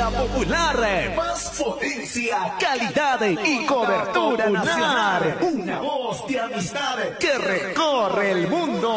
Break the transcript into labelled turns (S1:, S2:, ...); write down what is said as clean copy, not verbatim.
S1: La Popular, más potencia, calidad y cobertura nacional. Una voz de amistad que recorre el mundo.